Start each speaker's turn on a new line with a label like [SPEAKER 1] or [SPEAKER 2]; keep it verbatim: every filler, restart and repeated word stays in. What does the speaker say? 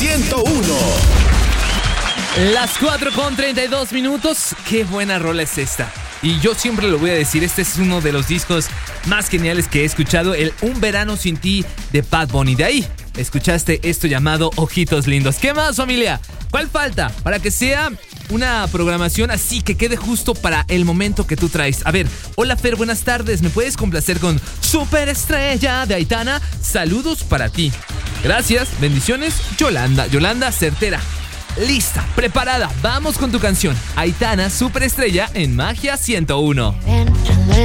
[SPEAKER 1] ciento uno.
[SPEAKER 2] Las cuatro con treinta y dos minutos. Qué buena rola es esta. Y yo siempre lo voy a decir, este es uno de los discos más geniales que he escuchado, el Un Verano Sin Ti de Bad Bunny. De ahí escuchaste esto llamado Ojitos Lindos. ¿Qué más, familia? ¿Cuál falta? Para que sea una programación así que quede justo para el momento que tú traes. A ver, hola Fer, buenas tardes. ¿Me puedes complacer con Superestrella de Aitana? Saludos para ti. Gracias, bendiciones, Yolanda. Yolanda Certera. Lista, preparada, vamos con tu canción. Aitana, Superestrella en Magia ciento uno.